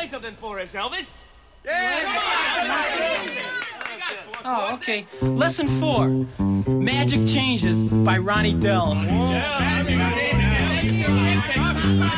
play something for us, Elvis? Oh, okay. Lesson 4. Magic Changes by Ronnie Dell.